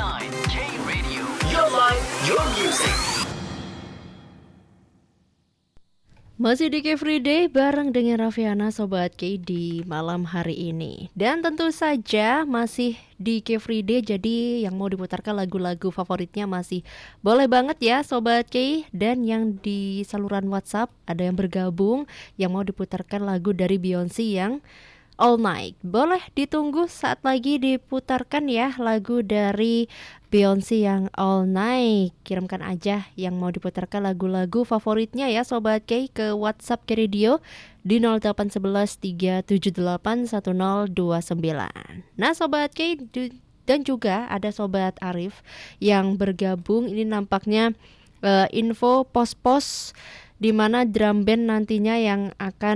K Radio. Your line, your music. Masih di Everyday bareng dengan Raffiana Sobat K di malam hari ini. Dan tentu saja masih di Everyday, jadi yang mau diputarkan lagu-lagu favoritnya masih boleh banget ya Sobat K. Dan yang di saluran WhatsApp ada yang bergabung yang mau diputarkan lagu dari Beyonce yang All Night. Boleh ditunggu saat lagi diputarkan ya lagu dari Beyonce yang All Night. Kirimkan aja yang mau diputarkan lagu-lagu favoritnya ya Sobat K ke WhatsApp K Radio di 0811 378 1029. Nah Sobat K dan juga ada Sobat Arif yang bergabung. Ini nampaknya info pos-pos di mana drum band nantinya yang akan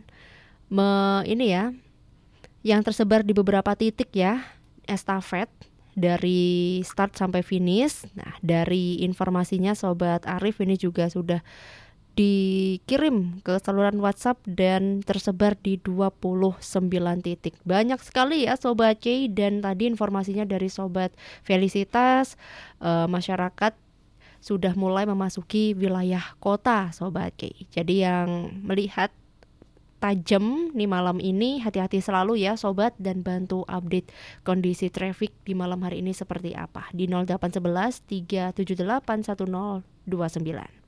yang tersebar di beberapa titik ya, estafet dari start sampai finish. Nah, dari informasinya Sobat Arif ini juga sudah dikirim ke saluran WhatsApp dan tersebar di 29 titik. Banyak sekali ya Sobat C, dan tadi informasinya dari Sobat Felicitas, masyarakat sudah mulai memasuki wilayah kota Sobat C. Jadi yang melihat tajam nih malam ini, hati-hati selalu ya Sobat, dan bantu update kondisi traffic di malam hari ini seperti apa di 0811 378 1029.